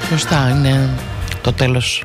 Σωστά, είναι το τέλος.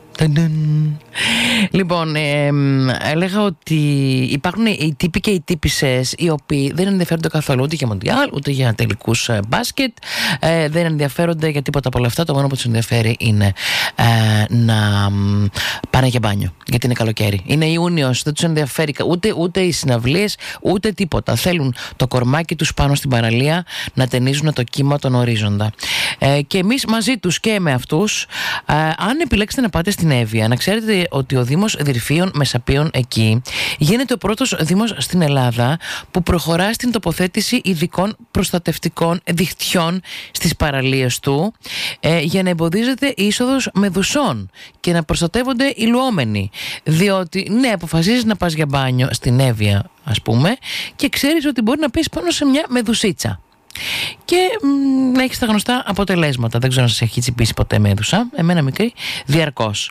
Λοιπόν, έλεγα ότι υπάρχουν οι τύποι και οι τύπισσες οι οποίοι δεν ενδιαφέρονται καθόλου ούτε για Μοντιάλ ούτε για τελικούς μπάσκετ, δεν ενδιαφέρονται για τίποτα από όλα αυτά. Το μόνο που τους ενδιαφέρει είναι να πάνε για μπάνιο, γιατί είναι καλοκαίρι. Είναι Ιούνιος, δεν τους ενδιαφέρει ούτε οι συναυλίες ούτε τίποτα. Θέλουν το κορμάκι τους πάνω στην παραλία να ταινίζουν το κύμα τον ορίζοντα. Και εμείς μαζί τους και με αυτούς, αν επιλέξετε να πάτε στην Εύβοια, να ξέρετε ότι ο Δήμος Δυρφίων Μεσαπίων εκεί γίνεται ο πρώτος δήμος στην Ελλάδα που προχωρά στην τοποθέτηση ειδικών προστατευτικών δικτυών στις παραλίες του, για να εμποδίζεται η είσοδος μεδουσών και να προστατεύονται οι λουόμενοι. Διότι ναι, αποφασίζεις να πας για μπάνιο στην Εύβοια, ας πούμε, και ξέρεις ότι μπορεί να πεις πάνω σε μια μεδουσίτσα και να έχεις τα γνωστά αποτελέσματα. Δεν ξέρω αν σας έχει τσιπήσει ποτέ μέδουσα, εμένα μικρή, διαρκώς.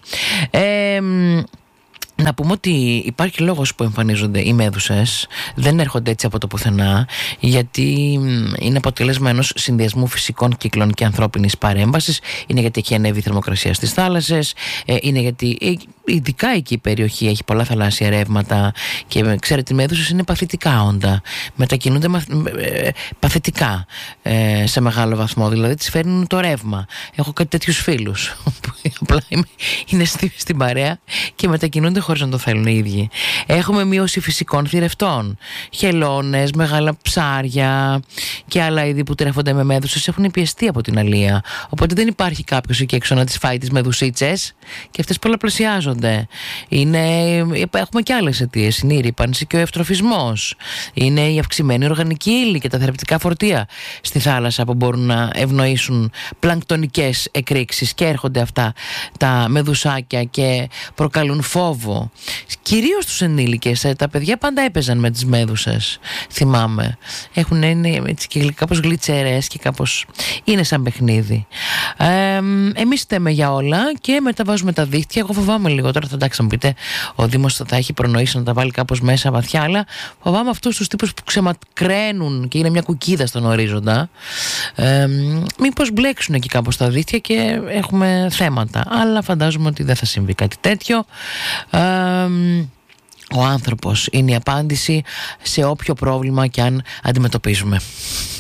Να πούμε ότι υπάρχει λόγος που εμφανίζονται οι μέδουσες, δεν έρχονται έτσι από το πουθενά, γιατί είναι αποτέλεσμα ενός συνδυασμού φυσικών κύκλων και ανθρώπινης παρέμβασης. Είναι γιατί έχει ανέβει η θερμοκρασία στις θάλασσες, είναι γιατί ειδικά εκεί η περιοχή έχει πολλά θαλάσσια ρεύματα και ξέρετε οι μέδουσες είναι παθητικά όντα, μετακινούνται παθητικά σε μεγάλο βαθμό, δηλαδή τις φέρνουν το ρεύμα. Έχω κάτι τέτοιους φίλους που απλά είναι στην παρέα και μετακινούνται χωρίς να το θέλουν οι ίδιοι. Έχουμε μείωση φυσικών θηρευτών. Χελώνες, μεγάλα ψάρια και άλλα είδη που τρέφονται με μέδουσες έχουν πιεστεί από την αλεία. Οπότε δεν υπάρχει κάποιος εκεί έξω να τις φάει τις μεδουσίτσες και αυτές πολλαπλασιάζονται. Έχουμε και άλλες αιτίες. Είναι η ρύπανση και ο ευτροφισμός. Είναι η αυξημένη οργανική ύλη και τα θρεπτικά φορτία στη θάλασσα που μπορούν να ευνοήσουν πλανκτονικές εκρήξεις και έρχονται αυτά τα μεδουσάκια και προκαλούν φόβο. Κυρίως τους ενήλικες, τα παιδιά πάντα έπαιζαν με τις μέδουσες, θυμάμαι. Είναι έτσι και κάπως γλιτσερές και κάπως είναι σαν παιχνίδι. Εμείς στέμε για όλα και μετά βάζουμε τα δίχτυα. Εγώ φοβάμαι λίγο τώρα, θα εντάξει να μου πείτε ο Δήμος θα έχει προνοήσει να τα βάλει κάπως μέσα βαθιά, αλλά φοβάμαι αυτούς τους τύπους που ξεματκραίνουν και είναι μια κουκίδα στον ορίζοντα. Μήπως μπλέξουν εκεί κάπως τα δίχτυα και έχουμε θέματα, αλλά φαντάζομαι ότι δεν θα συμβεί κάτι τέτοιο. Ο άνθρωπος είναι η απάντηση σε όποιο πρόβλημα και αν αντιμετωπίζουμε.